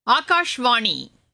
ஆகாஷ்வாணி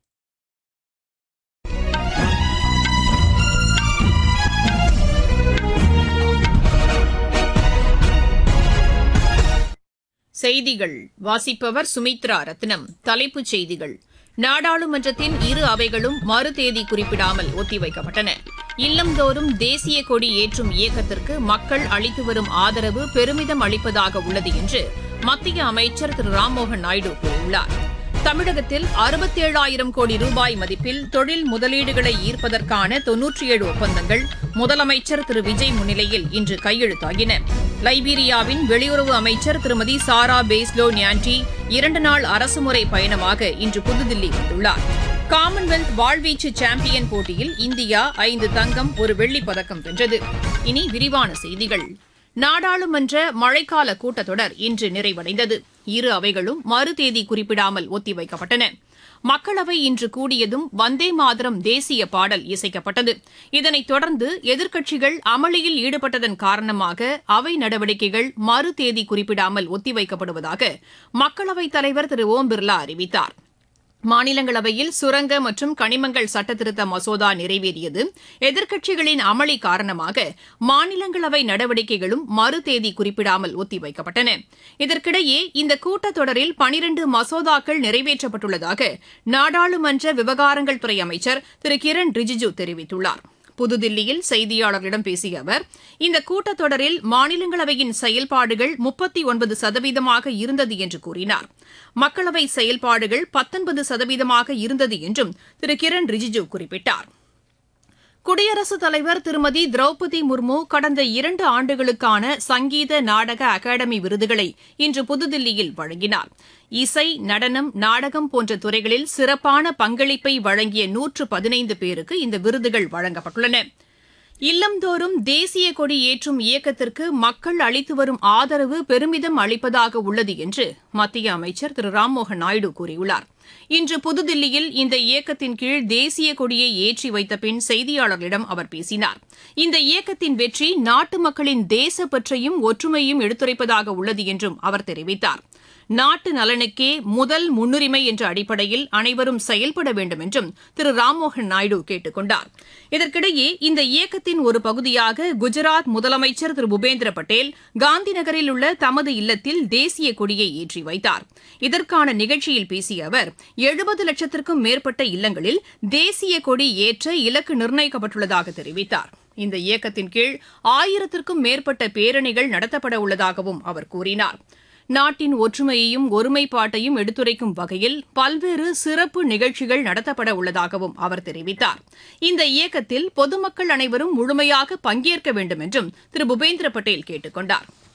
செய்திகள் வாசிப்பவர் சுமித்ரா ரத்னம். தலைப்புச் செய்திகள்: நாடாளுமன்றத்தின் இரு அவைகளும் மறுதேதி குறிப்பிடாமல் ஒத்திவைக்கப்பட்டன. இல்லந்தோறும் தேசிய கொடி ஏற்றும் இயக்கத்திற்கு மக்கள் அளித்து வரும் ஆதரவு பெருமிதம் அளிப்பதாக உள்ளது என்று மத்திய அமைச்சர் திரு ராம்மோகன் நாயுடு கூறியுள்ளார். தமிழகத்தில் 67,000 கோடி ரூபாய் மதிப்பில் தொழில் முதலீடுகளை ஈர்ப்பதற்கான 97 ஒப்பந்தங்கள் முதலமைச்சர் திரு விஜய் முன்னிலையில் இன்று கையெழுத்தாகின. லைபீரியாவின் வெளியுறவு அமைச்சர் திருமதி சாரா பேஸ்லோ ஞான்டி 2 நாள் அரசுமுறை பயணமாக இன்று புதுதில்லி வந்துள்ளார். காமன்வெல்த் வாழ்வீச்சு சாம்பியன் போட்டியில் இந்தியா 5 தங்கம், 1 வெள்ளிப் பதக்கம் வென்றது. இனி விரிவான செய்திகள். நாடாளுமன்ற மழைக்கால கூட்டத்தொடர் இன்று நிறைவடைந்தது. இரு அவைகளும் மறுதேதி குறிப்பிடாமல் ஒத்திவைக்கப்பட்டன. மக்களவை இன்று கூடியதும் வந்தே மாதரம் தேசிய பாடல் இசைக்கப்பட்டது. இதனைத் தொடர்ந்து எதிர்க்கட்சிகள் அமளியில் ஈடுபட்டதன் காரணமாக அவை நடவடிக்கைகள் மறுதேதி குறிப்பிடாமல் ஒத்திவைக்கப்படுவதாக மக்களவைத் தலைவர் திரு ஓம் பிர்லா அறிவித்தார். மாநிலங்களவையில் சுரங்க மற்றும் கனிமங்கள் சட்டத்திருத்த மசோதா நிறைவேறியது. எதிர்க்கட்சிகளின் அமளி காரணமாக மாநிலங்களவை நடவடிக்கைகளும் மறுதேதி குறிப்பிடாமல் ஒத்திவைக்கப்பட்டன. இதற்கிடையே இந்த கூட்டத்தொடரில் 12 மசோதாக்கள் நிறைவேற்றப்பட்டுள்ளதாக நாடாளுமன்ற விவகாரங்கள் துறை அமைச்சர் திரு கிரண் ரிஜிஜு தெரிவித்துள்ளார். புதுதில்லியில் செய்தியாளர்களிடம் பேசிய அவர், இந்த கூட்டத்தொடரில் மாநிலங்களவையின் செயல்பாடுகள் 39% இருந்தது என்று கூறினார். மக்களவை செயல்பாடுகள் 19% இருந்தது என்றும் திரு கிரண் ரிஜிஜு குறிப்பிட்டார். குடியரசுத் தலைவர் திருமதி திரௌபதி முர்மு கடந்த 2 ஆண்டுகளுக்கான சங்கீத நாடக அகாடமி விருதுகளை இன்று புதுதில்லியில் வழங்கினார். இசை, நடனம், நாடகம் போன்ற துறைகளில் சிறப்பான பங்களிப்பை வழங்கிய 115 பேருக்கு இந்த விருதுகள் வழங்கப்பட்டுள்ளன. இல்லந்தோறும் தேசிய கொடி ஏற்றும் இயக்கத்திற்கு மக்கள் அளித்து வரும் ஆதரவு பெருமிதம் அளிப்பதாக உள்ளது என்று மத்திய அமைச்சர் திரு ராம்மோகன் நாயுடு கூறியுள்ளார். இன்று புதுதில்லியில் இந்த இயக்கத்தின் கீழ் தேசிய கொடியை ஏற்றி வைத்த பின் செய்தியாளர்களிடம் அவர் பேசினார். இந்த இயக்கத்தின் வெற்றி நாட்டு மக்களின் தேசப்பற்றையும் ஒற்றுமையும் எடுத்துரைப்பதாக உள்ளது என்றும் அவர் தெரிவித்தார். நாட்டு நலனுக்கே முதல் முன்னுரிமை என்ற அடிப்படையில் அனைவரும் செயல்பட வேண்டும் என்றும் திரு ராம்மோகன் நாயுடு கேட்டுக் கொண்டார். இதற்கிடையே இந்த இயக்கத்தின் ஒரு பகுதியாக குஜராத் முதலமைச்சர் திரு பூபேந்திர பட்டேல் காந்தி நகரில் உள்ள தமது இல்லத்தில் தேசிய கொடியை ஏற்றி வைத்தார். இதற்கான நிகழ்ச்சியில் பேசிய அவர், 70 லட்சத்திற்கும் மேற்பட்ட இல்லங்களில் தேசிய கொடி ஏற்ற இலக்கு நிர்ணயிக்கப்பட்டுள்ளதாக தெரிவித்தார். இந்த இயக்கத்தின் கீழ் 1000த்திற்கும் மேற்பட்ட பேரணிகள் நடத்தப்பட உள்ளதாகவும் அவர் கூறினார். நாட்டின் ஒற்றுமையையும் ஒருமைப்பாட்டையும் எடுத்துரைக்கும் வகையில் பல்வேறு சிறப்பு நிகழ்ச்சிகள் நடத்தப்பட உள்ளதாகவும் அவர் தெரிவித்தார். இந்த இயக்கத்தில் பொதுமக்கள் அனைவரும் முழுமையாக பங்கேற்க வேண்டும் என்றும் திரு பூபேந்திர பட்டேல் கேட்டுக் கொண்டார்.